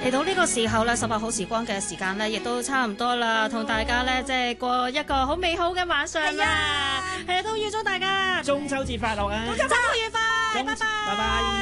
嚟到呢個時候咧，18好時光嘅時間咧，亦都差唔多啦，同大家咧即係過一個好美好嘅晚上啦。係啊，都預祝大家中秋節快樂啊！ 周末愉快，拜拜。 拜拜。